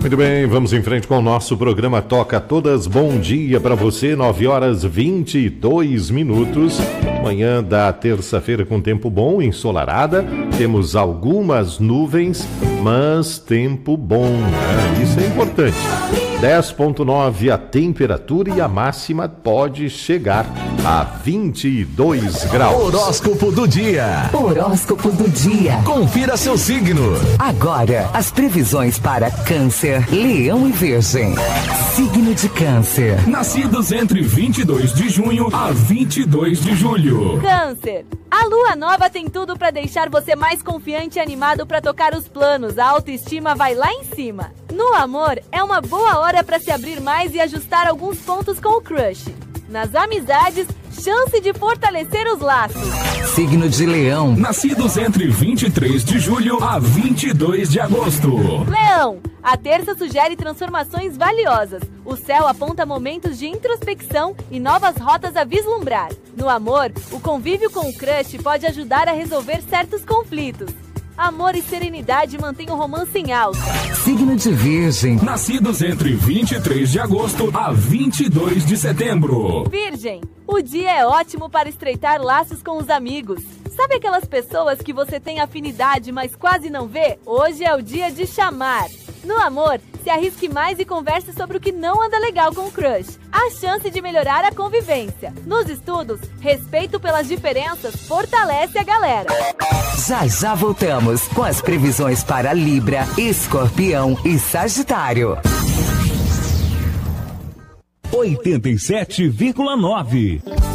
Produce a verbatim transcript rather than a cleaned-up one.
Muito bem, vamos em frente com o nosso programa Toca Todas. Bom dia para você, nove horas vinte e dois minutos. Manhã da terça-feira com tempo bom, ensolarada. Temos algumas nuvens, mas tempo bom, né? Isso é importante. dez vírgula nove a temperatura e a máxima pode chegar a vinte e dois graus. Horóscopo do dia. Horóscopo do dia. Confira seu signo. Agora, as previsões para Câncer, Leão e Virgem. Signo de Câncer. Nascidos entre vinte e dois de junho a vinte e dois de julho. Câncer. A lua nova tem tudo para deixar você mais confiante e animado para tocar os planos. A autoestima vai lá em cima. No amor, é uma boa hora para se abrir mais e ajustar alguns pontos com o crush. Nas amizades, chance de fortalecer os laços. Signo de Leão. Nascidos entre vinte e três de julho a vinte e dois de agosto. Leão, a terça sugere transformações valiosas. O céu aponta momentos de introspecção e novas rotas a vislumbrar. No amor, o convívio com o crush pode ajudar a resolver certos conflitos. Amor e serenidade mantêm o romance em alta. Signo de Virgem. Nascidos entre vinte e três de agosto a vinte e dois de setembro. Virgem, o dia é ótimo para estreitar laços com os amigos. Sabe aquelas pessoas que você tem afinidade, mas quase não vê? Hoje é o dia de chamar. No amor, se arrisque mais e converse sobre o que não anda legal com o crush. Há chance de melhorar a convivência. Nos estudos, respeito pelas diferenças fortalece a galera. Já já voltamos com as previsões para Libra, Escorpião e Sagitário. oitenta e sete vírgula nove